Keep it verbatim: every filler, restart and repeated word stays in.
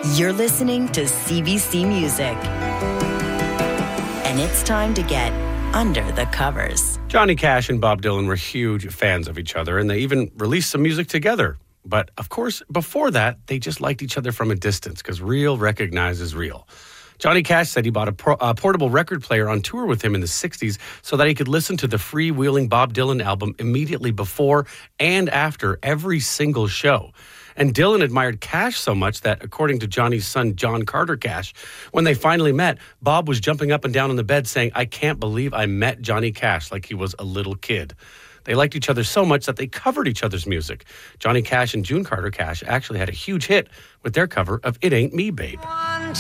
You're listening to C B C Music. And it's time to get under the covers. Johnny Cash and Bob Dylan were huge fans of each other, and they even released some music together. But, of course, before that, they just liked each other from a distance because real recognizes real. Johnny Cash said he bought a, pro- a portable record player on tour with him in the sixties so that he could listen to the freewheeling Bob Dylan album immediately before and after every single show. And Dylan admired Cash so much that, according to Johnny's son, John Carter Cash, when they finally met, Bob was jumping up and down on the bed saying, "I can't believe I met Johnny Cash," like he was a little kid. They liked each other so much that they covered each other's music. Johnny Cash and June Carter Cash actually had a huge hit with their cover of "It Ain't Me, Babe." One